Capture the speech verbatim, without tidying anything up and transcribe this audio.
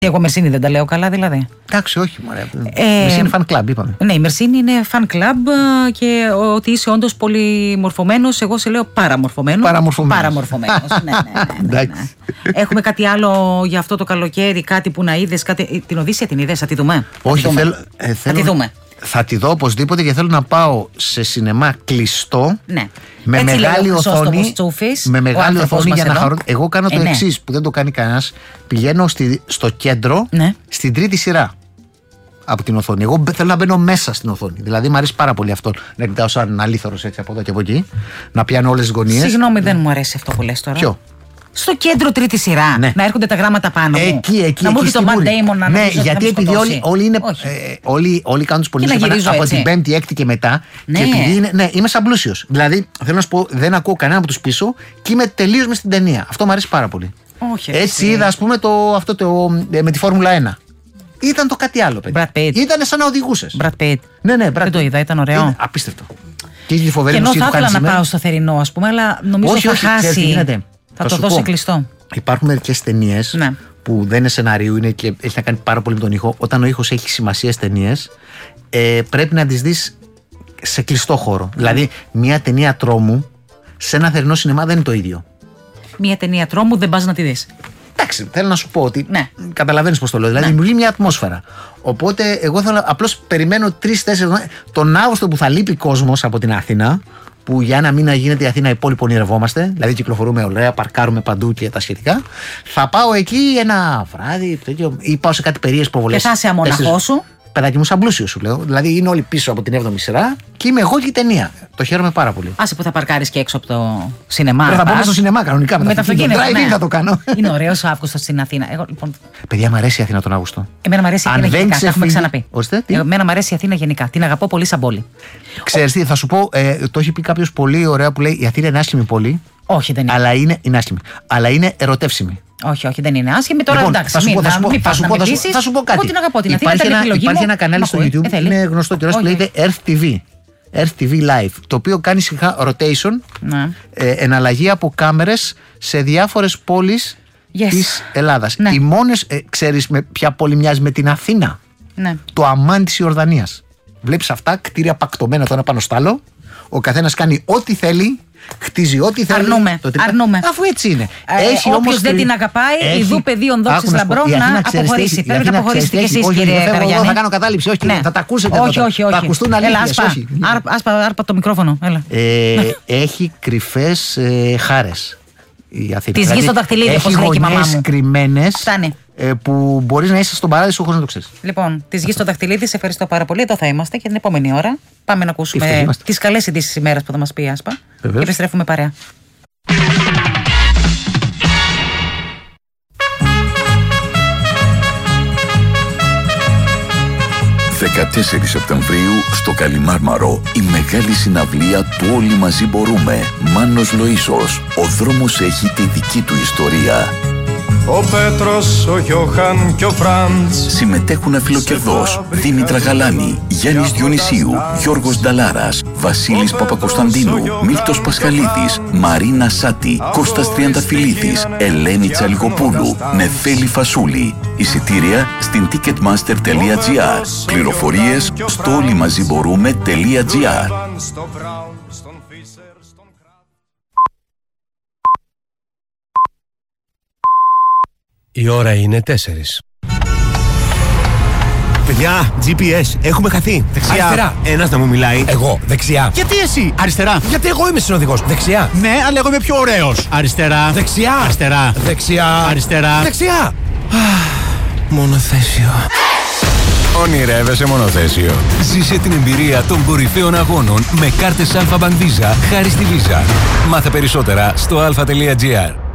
Εγώ Μερσίνη δεν τα λέω καλά, δηλαδή. Εντάξει, όχι, μωρέ. Ε, Μερσίνη είναι fan club, είπαμε. Ναι, η Μερσίνη είναι fan club και ότι είσαι όντως πολύ μορφωμένος. Εγώ σε λέω παραμορφωμένος. Παραμορφωμένος. Παραμορφωμένος. ναι, ναι, ναι, ναι, ναι. Έχουμε κάτι άλλο για αυτό το καλοκαίρι, κάτι που να είδες, κάτι... την Οδύσσεια την είδες, θα τη δούμε. Όχι, θα τη δούμε. θέλω, ε, θέλω... Θα τη δούμε. Θα τη δω οπωσδήποτε και θέλω να πάω σε σινεμά κλειστό. Ναι. Με Έτσι μεγάλη λέει ο οθόνη. Τσούφης, με μεγάλη οθόνη για να χαρώ. Εγώ κάνω ε, το ναι. εξής που δεν το κάνει κανένας. Πηγαίνω στη, στο κέντρο, ναι. στην τρίτη σειρά από την οθόνη. Εγώ θέλω να μπαίνω μέσα στην οθόνη. Δηλαδή μου αρέσει πάρα πολύ αυτό. Να κοιτάω σαν αλήθωρος έτσι από εδώ και από εκεί. Να πιάνω όλες τις γωνίες. Συγγνώμη, δεν μου αρέσει αυτό που λες τώρα. Ποιο? Στο κέντρο τρίτη σειρά. Ναι. Να έρχονται τα γράμματα πάνω μου. Εκεί, εκεί. Να μου έρχεται το Matt Damon να ναι, νομίζω, γιατί να επειδή όλοι, όλοι, είναι, ε, όλοι, όλοι κάνουν τους πολίτες από έτσι. την πέμπτη, έκτη και μετά. Ναι. Και επειδή είναι, ναι, είμαι σαν πλούσιος. Δηλαδή, θέλω να σου πω, δεν ακούω κανένα από τους πίσω και είμαι τελείως μες στην ταινία. Αυτό μου αρέσει πάρα πολύ. Όχι, έτσι εσύ. είδα, ας πούμε, το, αυτό το, με τη Φόρμουλα ένα. Ήταν το κάτι άλλο, παιδί. Ήταν σαν να οδηγούσες. Brad Pitt. Ναι, ναι, Brad δεν Pitt. το είδα, ήταν ωραίο. Είναι απίστευτο. Και είχε φοβερή και ενώ μουσική θα που ήθελα κάνει να σήμερα. πάω στο θερινό, ας πούμε, αλλά νομίζω όχι, θα όχι, χάσει. Θα, θα το δώσει κλειστό. Υπάρχουν μερικές ταινίες ναι. που δεν είναι σενάριο, είναι και έχει να κάνει πάρα πολύ με τον ήχο. Όταν ο ήχος έχει σημασία στις ταινίες, ε, πρέπει να τις δεις σε κλειστό χώρο. Mm. Δηλαδή, μια ταινία τρόμου σε ένα θερινό σινεμά δεν είναι το ίδιο. Μια ταινία τρόμου δεν πας να τη δεις. Εντάξει, θέλω να σου πω ότι. Ναι. Καταλαβαίνεις πώς το λέω. Δηλαδή, ναι. δημιουργεί μια ατμόσφαιρα. Οπότε, εγώ θέλω απλώς περιμένω τρεις-τέσσερις τον Αύγουστο που θα λείπει κόσμος από την Αθήνα. Που για ένα μήνα γίνεται η Αθήνα υπόλοιπο ονειρευόμαστε. Δηλαδή, κυκλοφορούμε ωραία, παρκάρουμε παντού και τα σχετικά. Θα πάω εκεί ένα βράδυ τέτοιο, ή πάω σε κάτι περίεργες προβολές. Και θα είσαι αμοναχό σου. Παιδάκι μου, σαν πλούσιο σου λέω. Δηλαδή, είναι όλοι πίσω από την έβδομη σειρά και είμαι εγώ και η ταινία. Το χαίρομαι πάρα πολύ. Άσε που θα παρκάρεις και έξω από το σινεμά. Πρέπει να πάω στο σινεμά κανονικά. Με τα αυτοκίνητα. Ναι. θα το κάνω. Είναι ωραίος ο Αύγουστος στην Αθήνα. Εγώ, λοιπόν... Παιδιά, μου αρέσει η Αθήνα τον Αύγουστο. Εμένα μου αρέσει η Αθήνα γενικά. ξεφύγει... Τα έχουμε ξαναπεί. Οστε, Εμένα μου αρέσει η Αθήνα γενικά. Την αγαπώ πολύ σαν πόλη. Ξέρεις τι, θα σου πω, ε, το έχει πει κάποιος πολύ ωραία που λέει η Αθήνα είναι άσχημη πόλη. Όχι, δεν είναι. Αλλά είναι, είναι άσχημη. Αλλά είναι ερωτεύσιμη. Όχι, όχι, δεν είναι άσχημη. Τώρα λοιπόν, εντάξει, θα σου μην, πω, θα σου πω, μην θα σου πω, θα σου, θα σου πω κάτι. Εγώ την αγαπώ την Αθήνα. Υπάρχει, ένα, υπάρχει ένα κανάλι στο YouTube που είναι γνωστό καιρός που λέγεται Earth τι βι. Earth τι βι Live. Το οποίο κάνει συχνά rotation, ναι. ε, εναλλαγή από κάμερες σε διάφορες πόλεις yes. της Ελλάδας. Ναι. Οι μόνες, ε, ξέρεις με ποια πόλη μοιάζει με την Αθήνα. Ναι. Το Αμάν της Ιορδανίας. Βλέπεις αυτά, κτίρια πακτωμένα το ένα πάνω στο άλλο. Ο καθένας κάνει ό,τι θέλει. Χτίζει ό,τι θέλει. Αρνούμε. Αρνούμε. Αφού έτσι είναι. Ε, Όποιος δεν την αγαπάει, έχει... ιδού πεδίων δόξης λαμπρών να αποχωρήσει. Πρέπει να αποχωρήσετε κι εσείς, κύριε Καραγιάννη. Εγώ θα κάνω κατάληψη. Όχι, ναι. θα τα ακούσετε. Όχι, όχι, όχι. Θα ακουστούν αλήθειες. Όχι. Άσπα, άρπα το μικρόφωνο. Έλα. Ε, έχει κρυφές ε, χάρες η Αθήνα. Της γης στο δαχτυλίδι, όπως λέει και η μαμά μου. Έχει γωνιές κρυμμένες. Φτάνει. Που μπορείς να είσαι στον παράδεισο χωρίς να το ξέρεις. Λοιπόν, της γης στο δαχτυλίδι, σε ευχαριστώ πάρα πολύ. Εδώ θα είμαστε και την επόμενη ώρα. Πάμε να ακούσουμε τις καλές ειδήσεις της ημέρας που θα μας πει η Άσπα. Και επιστρέφουμε παρέα. δεκατέσσερις Σεπτεμβρίου στο Καλιμάρμαρο η μεγάλη συναυλία του Όλοι Μαζί Μπορούμε. Μάνος Λοΐσος. Ο δρόμος έχει τη δική του ιστορία. Ο Πέτρος, ο Γιώχαν και ο Φραντς. Συμμετέχουν αφιλοκερδός Δήμητρα Γαλάνη, Γιάννης Διονυσίου, Γιώργος Νταλάρας, Βασίλης Παπακοσταντίνου, Μίλτος Πασχαλίδης, Μαρίνα Σάτη, Κώστας Τριανταφυλλίδης, Ελένη Τσαλιγοπούλου, Νεφέλη Φασούλη. Εισιτήρια στην ticketmaster τελεία gr. Πληροφορίες στο όλοιμαζιμπορούμε τελεία gr. Η ώρα είναι τέσσερις. Παιδιά, τζι πι ες, έχουμε χαθεί. Δεξιά. Αριστερά. Ένας να μου μιλάει. Εγώ, δεξιά. Γιατί εσύ, αριστερά. Γιατί εγώ είμαι συνοδηγός. Δεξιά. Ναι, αλλά εγώ είμαι πιο ωραίος. Αριστερά. Δεξιά. Αριστερά. Δεξιά. Αριστερά. Δεξιά. Μονοθέσιο. Ονειρεύεσαι μονοθέσιο. Ζήσε την εμπειρία των κορυφαίων αγώνων με κάρτες Alpha Bank Visa χάρη στη Visa. Μάθε περισσότερα στο alpha τελεία gr.